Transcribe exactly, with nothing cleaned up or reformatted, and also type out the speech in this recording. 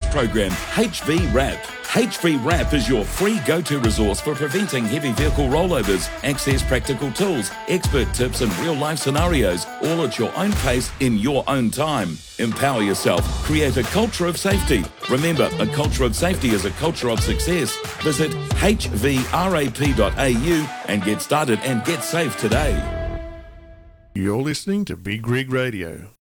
program, H V Wrap. H V Wrap is your free go-to resource for preventing heavy vehicle rollovers. Access practical tools, expert tips and real-life scenarios, all at your own pace in your own time. Empower yourself. Create a culture of safety. Remember, a culture of safety is a culture of success. Visit h v rap dot a u and get started and get safe today. You're listening to Big Rig Radio.